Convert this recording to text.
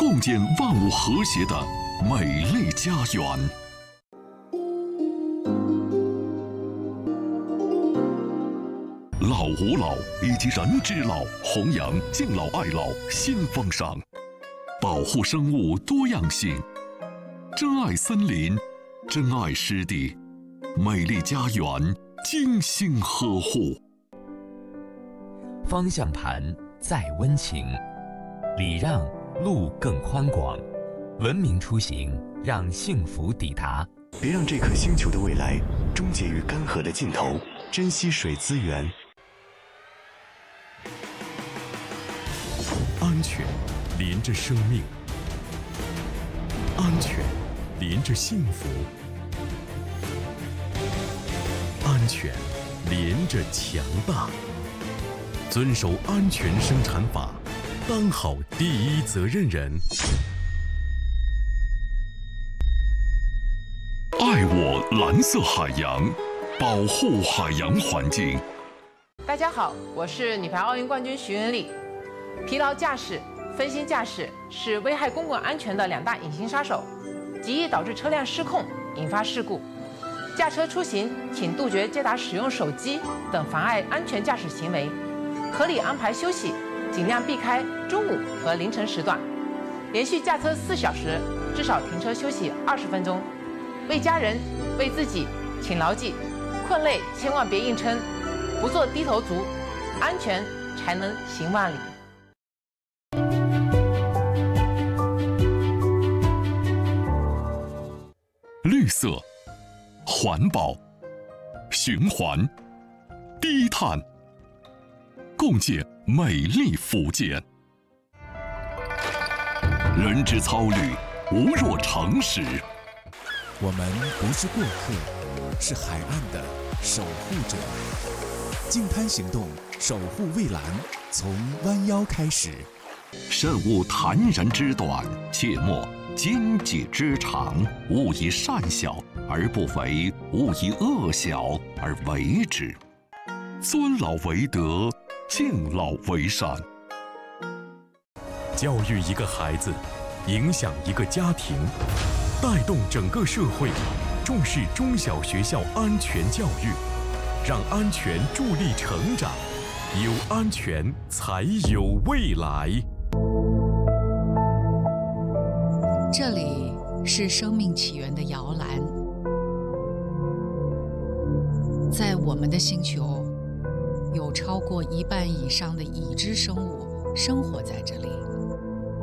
共建万物和谐的美丽家园。老吾老以及人之老，弘扬敬老爱老新风尚，保护生物多样性，珍爱森林，珍爱湿地，美丽家园精心呵护。 方向盘再温情，礼让路更宽广，文明出行让幸福抵达。 别让这颗星球的未来终结于干涸的尽头，珍惜水资源。 安全连着生命，安全连着幸福，安全连着强大。遵守安全生产法，当好第一责任人。 爱我蓝色海洋，保护海洋环境。 大家好，我是女排奥运冠军徐文丽。疲劳驾驶、分心驾驶是危害公共安全的2大隐形杀手，极易导致车辆失控，引发事故。驾车出行，请杜绝接打使用手机等妨碍安全驾驶行为，合理安排休息，尽量避开中午和凌晨时段。连续驾车4小时，至少停车休息20分钟。为家人、为自己，请牢记：困累千万别硬撑，不做低头族，安全才能行万里。 绿色、环保、循环、低碳，共建美丽福建。人之操履，无若长石。 我们不是过客，是海岸的守护者。净滩行动，守护蔚蓝，从弯腰开始。 慎勿坦然之短，切莫奸计之长。勿以善小而不为，勿以恶小而为之。尊老为德，敬老为善。 教育一个孩子，影响一个家庭，带动整个社会，重视中小学校安全教育，让安全助力成长，有安全才有未来。 这里是生命起源的摇篮，在我们的星球，有超过1半以上的已知生物生活在这里。